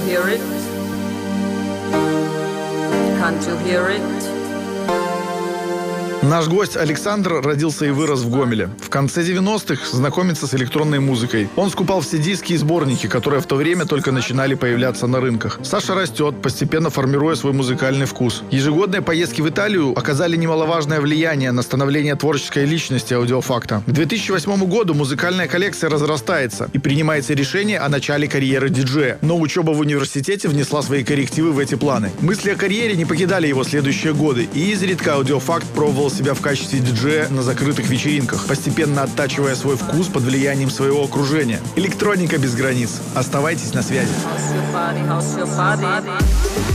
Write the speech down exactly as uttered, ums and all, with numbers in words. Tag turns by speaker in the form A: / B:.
A: hear it? Can't you hear it?
B: Наш гость Александр родился и вырос в Гомеле. В конце девяностых знакомится с электронной музыкой. Он скупал все диски и сборники, которые в то время только начинали появляться на рынках. Саша растет, постепенно формируя свой музыкальный вкус. Ежегодные поездки в Италию оказали немаловажное влияние на становление творческой личности Аудиофакта. К две тысячи восьмому году музыкальная коллекция разрастается и принимается решение о начале карьеры диджея. Но учеба в университете внесла свои коррективы в эти планы. Мысли о карьере не покидали его следующие годы, и изредка Аудиофакт пробовал себя в качестве диджея на закрытых вечеринках, постепенно оттачивая свой вкус под влиянием своего окружения. Электроника без границ. Оставайтесь на связи.